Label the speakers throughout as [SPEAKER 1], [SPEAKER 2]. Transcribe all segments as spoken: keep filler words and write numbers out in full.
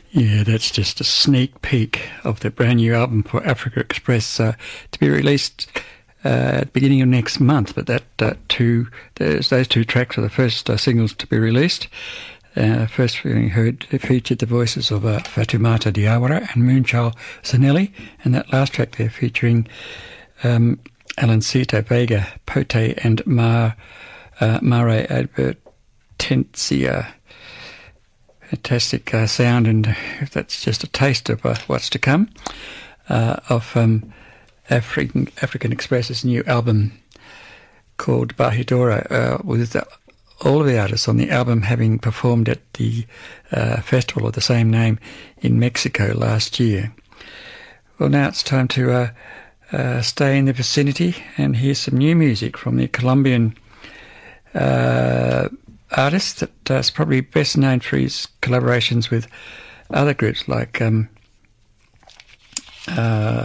[SPEAKER 1] Yeah, that's just a sneak peek of the brand new album for Africa Express uh, to be released uh, at the beginning of next month. But that uh, two, those, those two tracks are the first uh, singles to be released. Uh, first we heard it featured the voices of uh, Fatoumata Diawara and Moonchild Zanelli, and that last track there featuring um, Alancita Vega, Pote and Mar, uh, Mare Advertencia. Fantastic uh, sound, and that's just a taste of uh, what's to come uh, of um, African African Express's new album called Bahidora, uh, with the, all of the artists on the album having performed at the uh, festival of the same name in Mexico last year. Well, now it's time to uh, uh, stay in the vicinity and hear some new music from the Colombian uh artist that uh, is probably best known for his collaborations with other groups like um, uh,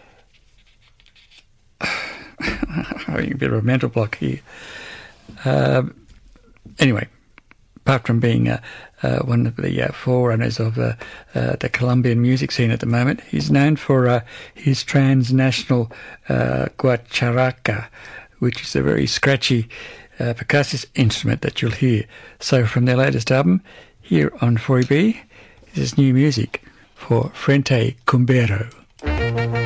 [SPEAKER 1] having a bit of a mental block here. Uh, anyway, apart from being uh, uh, one of the uh, forerunners of uh, uh, the Colombian music scene at the moment, he's known for uh, his transnational uh, guacharaca, which is a very scratchy Uh, percussive instrument that you'll hear. So from their latest album, here on four E B, this is new music for Frente Cumbero.